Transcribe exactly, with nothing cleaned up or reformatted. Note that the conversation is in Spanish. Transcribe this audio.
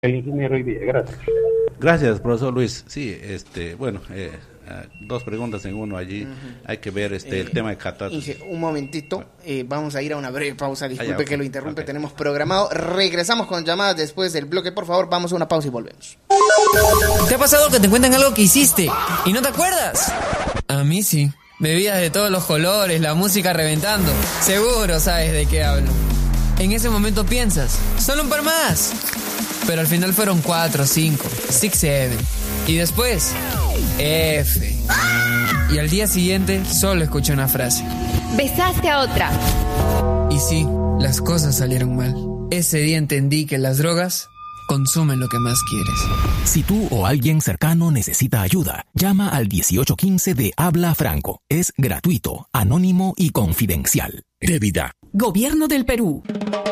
El ingeniero hoy día. Gracias. Gracias, profesor Luis. Sí, este, bueno, eh, uh, dos preguntas en uno allí. Uh-huh. Hay que ver este eh, el tema de catástrofes. Un momentito, eh, vamos a ir a una breve pausa. Disculpe ah, ya, okay. que lo interrumpe, okay. Tenemos programado. Regresamos con llamadas después del bloque. Por favor, vamos a una pausa y volvemos. ¿Te ha pasado que te cuentan algo que hiciste y no te acuerdas? A mí sí. Bebidas de todos los colores, la música reventando. Seguro sabes de qué hablo. En ese momento piensas, solo un par más. Pero al final fueron cuatro, cinco, six, seven. Y después, F. Y al día siguiente solo escuché una frase. Besaste a otra. Y sí, las cosas salieron mal. Ese día entendí que las drogas consumen lo que más quieres. Si tú o alguien cercano necesita ayuda, llama al dieciocho quince de Habla Franco. Es gratuito, anónimo y confidencial. Revida. Gobierno del Perú.